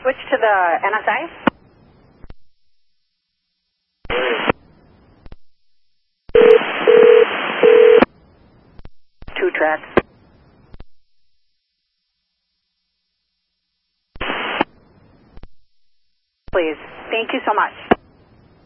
Switch to the NSA. 2 tracks. Please. Thank you so much.